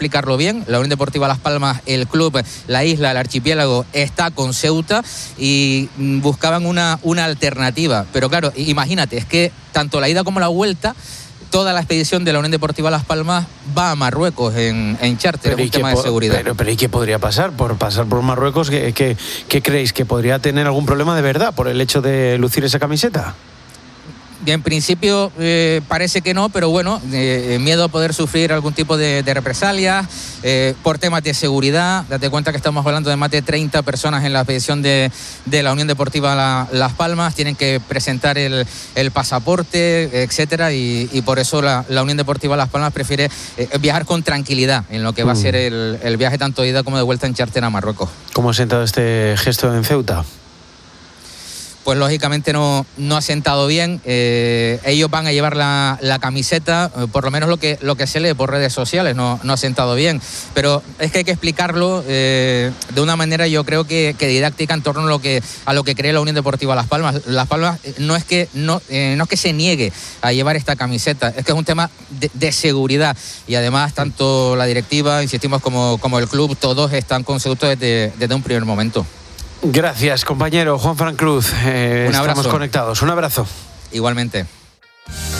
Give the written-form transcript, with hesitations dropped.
explicarlo bien. La Unión Deportiva Las Palmas, el club, la isla, el archipiélago está con Ceuta y buscaban una alternativa. Pero claro, imagínate, es que tanto la ida como la vuelta, toda la expedición de la Unión Deportiva Las Palmas va a Marruecos en charter, es un tema de seguridad. Pero ¿y qué podría pasar por pasar por Marruecos? ¿Qué creéis? ¿Que podría tener algún problema de verdad por el hecho de lucir esa camiseta? En principio parece que no, pero bueno, miedo a poder sufrir algún tipo de represalias por temas de seguridad. Date cuenta que estamos hablando de más de 30 personas en la expedición de la Unión Deportiva Las Palmas. Tienen que presentar el pasaporte, etcétera, y por eso la Unión Deportiva Las Palmas prefiere viajar con tranquilidad en lo que va a ser el viaje tanto de ida como de vuelta en charter a Marruecos. ¿Cómo ha sentado este gesto en Ceuta? Pues lógicamente no ha sentado bien. Ellos van a llevar la camiseta, por lo menos lo que se lee por redes sociales, no ha sentado bien. Pero es que hay que explicarlo de una manera, yo creo que didáctica, en torno a lo que cree la Unión Deportiva Las Palmas. Las Palmas no es que se niegue a llevar esta camiseta, es que es un tema de seguridad. Y además, tanto la directiva, insistimos, como el club, todos están con Ceuta desde un primer momento. Gracias, compañero Juanfran Cruz. Un abrazo. Estamos conectados. Un abrazo. Igualmente.